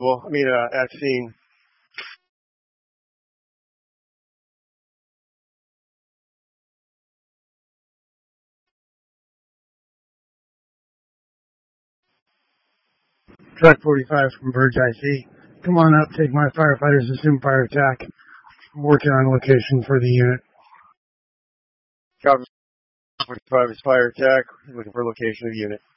At scene. Truck 45 from Verge IC. Come on up, take my firefighters, assume fire attack. I'm working on location for the unit. Truck 45 is fire attack, looking for location of the unit.